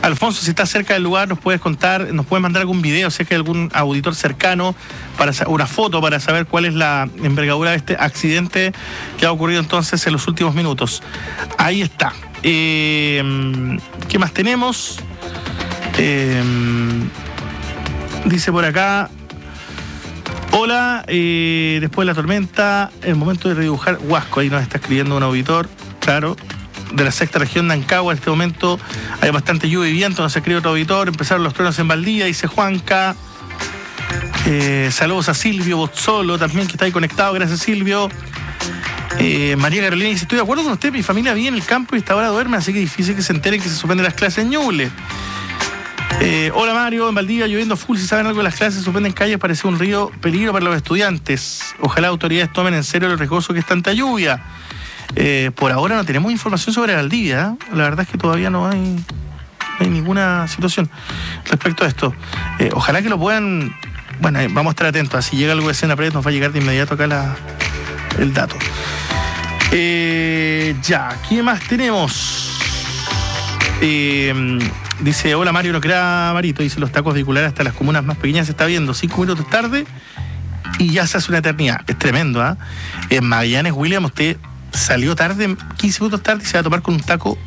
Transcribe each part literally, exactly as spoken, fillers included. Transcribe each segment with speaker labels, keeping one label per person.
Speaker 1: Alfonso, si estás cerca del lugar, nos puedes contar, nos puedes mandar algún video, si es que hay algún auditor cercano, para una foto para saber cuál es la envergadura de este accidente que ha ocurrido entonces en los últimos minutos. Ahí está. Eh, ¿Qué más tenemos? Eh, dice por acá... Hola, eh, después de la tormenta, el momento de redibujar Huasco. Ahí nos está escribiendo un auditor, claro, de la sexta región de Ancagua. En este momento hay bastante lluvia y viento, nos escribe otro auditor. Empezaron los truenos en Valdía, dice Juanca. Eh, saludos a Silvio Bozzolo también, que está ahí conectado. Gracias, Silvio. Eh, María Carolina dice, estoy de acuerdo con usted, mi familia vive en el campo y hasta ahora duerme, así que es difícil que se enteren que se suspenden las clases en Ñuble. Eh, hola Mario, en Valdivia lloviendo full, si saben algo de las clases, suspenden calles, parece un río peligro para los estudiantes. Ojalá autoridades tomen en serio lo riesgoso que es tanta lluvia. Eh, por ahora no tenemos información sobre Valdivia, ¿eh? La verdad es que todavía no hay, no hay ninguna situación respecto a esto. Eh, ojalá que lo puedan, bueno, eh, vamos a estar atentos, si llega algo de Senapred nos va a llegar de inmediato acá la, el dato. Eh, ya, ¿qué más tenemos? Eh... Dice, hola Mario, no crea Marito, dice, los tacos vehiculares hasta las comunas más pequeñas se está viendo cinco minutos tarde y ya se hace una eternidad. Es tremendo, ¿ah? ¿eh? En Magallanes, William, usted salió tarde, quince minutos tarde y se va a topar con un taco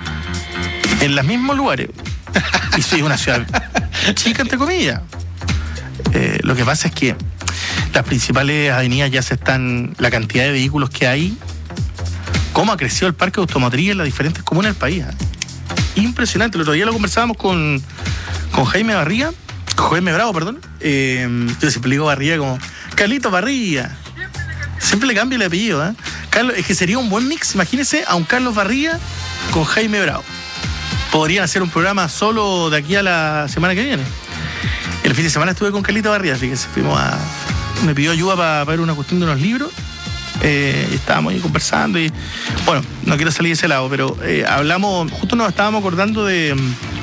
Speaker 1: en los mismos lugares. Y soy una ciudad chica, entre comillas. Eh, lo que pasa es que las principales avenidas ya se están, la cantidad de vehículos que hay, cómo ha crecido el parque automotriz en las diferentes comunas del país, ¿eh? Impresionante. El otro día lo conversábamos con, con Jaime Barría, con Jaime Bravo, perdón. Eh, yo siempre le digo Barría como Carlito Barría. Siempre le cambio el apellido, ¿eh? Carlos, es que sería un buen mix. Imagínense a un Carlos Barría con Jaime Bravo. Podrían hacer un programa solo de aquí a la semana que viene. El fin de semana estuve con Carlito Barría, fíjense, fuimos a. Me pidió ayuda para ver una cuestión de unos libros. Eh, y estábamos ahí conversando y bueno, no quiero salir de ese lado, pero eh, hablamos, justo nos estábamos acordando de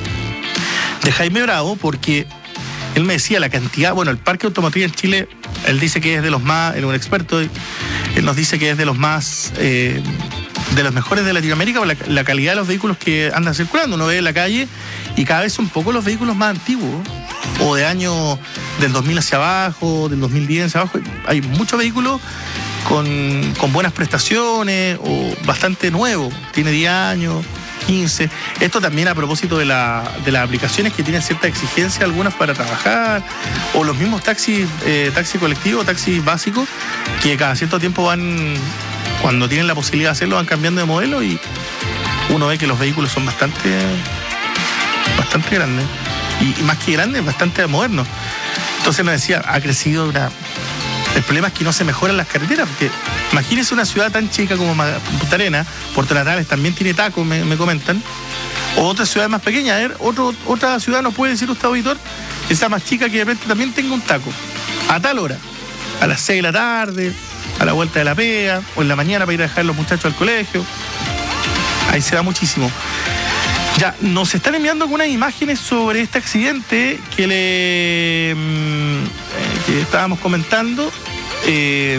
Speaker 1: de Jaime Bravo, porque él me decía la cantidad, bueno, el parque automotriz en Chile, él dice que es de los más, él es un experto, él nos dice que es de los más eh, de los mejores de Latinoamérica por la, la calidad de los vehículos que andan circulando. Uno ve en la calle y cada vez son pocos los vehículos más antiguos o de año del dos mil hacia abajo, del dos mil diez hacia abajo. Hay muchos vehículos Con, con buenas prestaciones o bastante nuevo, tiene diez años, quince. Esto también a propósito de, la, de las aplicaciones que tienen cierta exigencia, algunas para trabajar, o los mismos taxis, eh, taxi colectivo, taxis básicos, que cada cierto tiempo van, cuando tienen la posibilidad de hacerlo, van cambiando de modelo y uno ve que los vehículos son bastante, bastante grandes. Y, y más que grandes, bastante modernos. Entonces nos decía, ha crecido una... El problema es que no se mejoran las carreteras, porque imagínense una ciudad tan chica como Punta Arenas, Puerto Natales también tiene tacos, me, me comentan, o otras ciudades más pequeñas. A ver, otro, otra ciudad nos puede decir usted, auditor, que sea más chica, que de repente también tenga un taco, a tal hora, a las seis de la tarde, a la vuelta de la pega, o en la mañana para ir a dejar a los muchachos al colegio. Ahí se da muchísimo. Ya, nos están enviando algunas imágenes sobre este accidente que le eh, que estábamos comentando. Eh,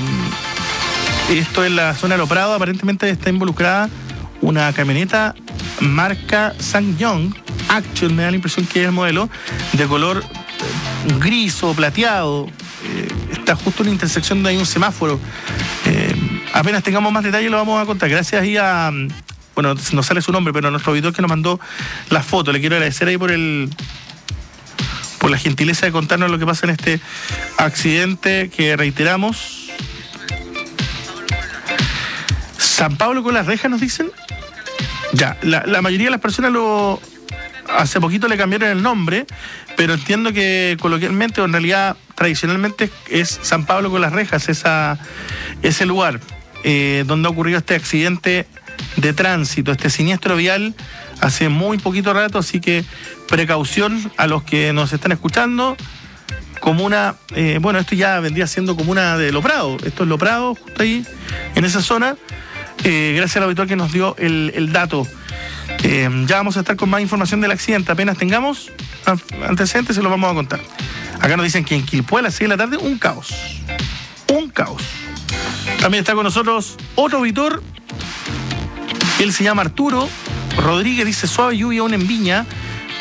Speaker 1: esto es la zona de Lo Prado. Aparentemente está involucrada una camioneta marca SsangYong Action, me da la impresión que es el modelo, de color gris o plateado. Eh, está justo en la intersección donde hay un semáforo. Eh, apenas tengamos más detalles lo vamos a contar. Gracias ahí a... Bueno, no sale su nombre, pero nuestro auditor que nos mandó la foto. Le quiero agradecer ahí por el por la gentileza de contarnos lo que pasa en este accidente que reiteramos. San Pablo con las rejas, nos dicen. Ya, la, la mayoría de las personas lo hace poquito le cambiaron el nombre, pero entiendo que coloquialmente o en realidad tradicionalmente es San Pablo con las rejas, esa, ese lugar eh, donde ha ocurrido este accidente de tránsito, este siniestro vial hace muy poquito rato, así que precaución a los que nos están escuchando. Comuna, eh, bueno, esto ya vendría siendo comuna de Lo Prado, esto es Lo Prado, justo ahí, en esa zona. Eh, gracias al auditor que nos dio el, el dato. Eh, ya vamos a estar con más información del accidente, apenas tengamos antecedentes se los vamos a contar. Acá nos dicen que en Quilpué a las seis de la tarde, un caos, un caos. También está con nosotros otro auditor. Él se llama Arturo Rodríguez, dice suave lluvia aún en Viña,